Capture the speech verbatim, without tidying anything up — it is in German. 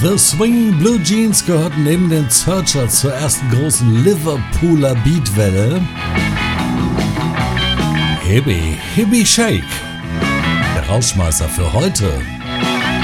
The Swinging Blue Jeans gehörten neben den Searchers zur ersten großen Liverpooler Beatwelle. Hippie, Hippie Shake, der Rausschmeißer für heute.